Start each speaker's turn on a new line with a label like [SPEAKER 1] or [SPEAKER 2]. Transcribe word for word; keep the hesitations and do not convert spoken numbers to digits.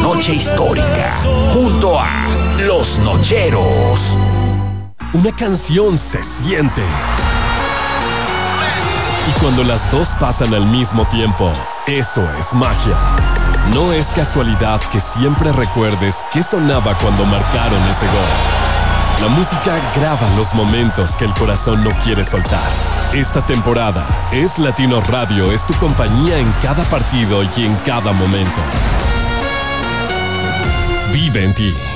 [SPEAKER 1] noche histórica junto a Los Nocheros.
[SPEAKER 2] Una canción se siente. Y cuando las dos pasan al mismo tiempo, eso es magia. No es casualidad que siempre recuerdes qué sonaba cuando marcaron ese gol. La música graba los momentos que el corazón no quiere soltar. Esta temporada, Es Latino Radio es tu compañía en cada partido y en cada momento. Vive en ti.